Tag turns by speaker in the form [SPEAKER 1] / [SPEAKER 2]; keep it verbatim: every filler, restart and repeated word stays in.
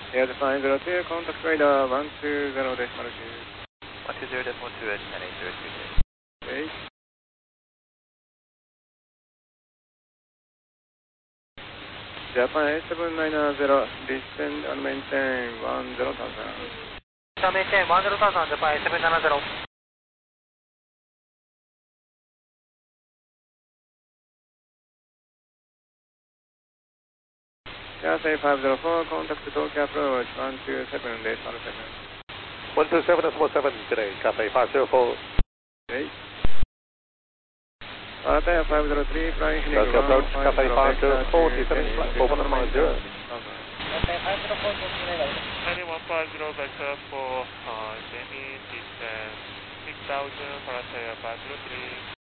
[SPEAKER 1] エアジャパンゼロツー、コンタクトライダーワンツーゼロデシマルツー。
[SPEAKER 2] ワンツーゼロデシマルツー、エヌエイトゼロツー。
[SPEAKER 1] えい。ジャパンエイトセブンナインゼロ、descend and maintain one zero thousand。
[SPEAKER 2] maintain one zero thousand、ジャパンエイトセブンナインゼロ。
[SPEAKER 1] エアセイファイブゼロフォー、コンタクト東京アプローチワンツーセブンデシマルセブン。
[SPEAKER 3] one two seven decimal seven today, Cathay five zero four.
[SPEAKER 1] えい。アタヤファイブゼロスリー、フラインヘリング
[SPEAKER 3] Tokyo approach, Cathay five zero four, descending flight four one nine zero.
[SPEAKER 2] Cathay five zero four,
[SPEAKER 4] Heading one five zero, vector for uh, Jamie, descend six thousand, Parataya five zero three.